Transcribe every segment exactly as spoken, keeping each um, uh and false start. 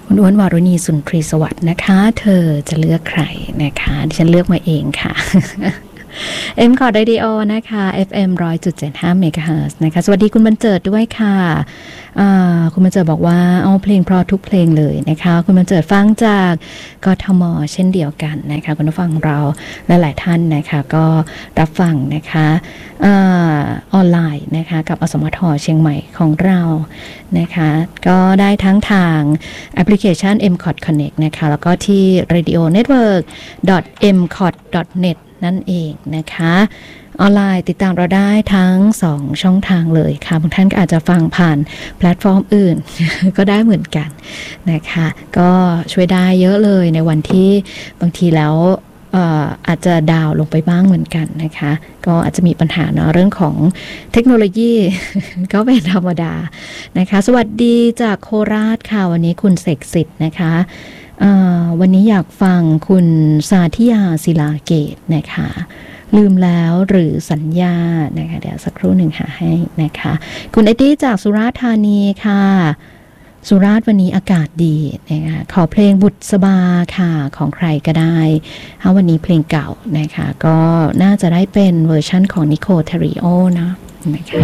คุณอ้วนวารุณีสุนทรีสวัสดิ์นะคะเธอจะเลือกใครนะคะดิฉันเลือกมาเองค่ะ เอ็ม คอร์ด Radio นะคะ เอฟ เอ็ม หนึ่งร้อยจุดเจ็ดห้า เมกะเฮิรตซ์นะคะสวัสดีคุณบรรเจิดด้วยค่ะคุณบรรเจิดบอกว่าเอาเพลงเพราะทุกเพลงเลยนะคะคุณบรรเจิดฟังจากกทม.เช่นเดียวกันนะคะคุณผู้ฟังเราหลายๆท่านนะคะก็รับฟังนะคะออนไลน์นะคะกับอสมทเชียงใหม่ของเรานะคะก็ได้ทั้งทางแอปพลิเคชัน เอ็ม คอร์ด Connect นะคะแล้วก็ที่ เรดิโอเน็ตเวิร์ก ดอท เอ็ม คอร์ด ดอท เน็ต นั่นเองนะคะออนไลน์ติดตามเราได้ทั้งสองช่องทางเลยค่ะบางท่านก็อาจจะฟังผ่านแพลตฟอร์มอื่น ก็ได้เหมือนกันนะคะก็ช่วยได้เยอะเลยในวันที่บางทีแล้วอาจจะดาวลงไปบ้างเหมือนกันนะคะก็อาจจะมีปัญหาเนาะเรื่องของเทคโนโลยี ก็เป็นธรรมดานะคะสวัสดีจากโคราชค่ะวันนี้คุณเสกสิทธิ์นะคะวันนี้อยากฟังคุณสาธิยาศิลาเกตนะคะลืมแล้วหรือสัญญานะคะเดี๋ยวสักครู่หนึ่งหาให้นะคะคุณเอ็ดดี้จากสุราษฎร์ธานีค่ะสุราษฎร์วันนี้อากาศดีนะคะขอเพลงบุษบาค่ะของใครก็ได้ถ้าวันนี้เพลงเก่านะคะก็น่าจะได้เป็นเวอร์ชั่นของนิโคล เทริโอนะนะคะ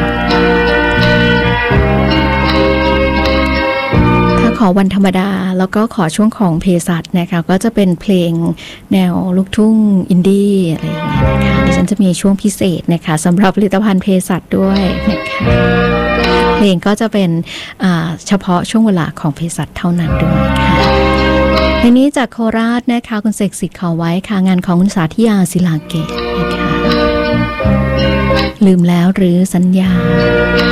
ขอวันธรรมดาแล้วก็ขอช่วงของเภสัชนะคะก็จะเป็นเพลงแนวลูกทุ่งอินดี้อะไรอย่างเงี้ยนะคะดิฉันจะมีช่วงพิเศษนะคะสำหรับผลิตภัณฑ์เภสัชด้วยนะคะเพลงก็จะเป็นเฉพาะช่วงเวลาของเภสัชเท่านั้นด้วยค่ะทีนี้จากโคราชนะคะคุณเสกสิทธิ์ขอไว้ค่ะงานของคุณสาธิยาศิลาเกตนะคะลืมแล้วหรือสัญญา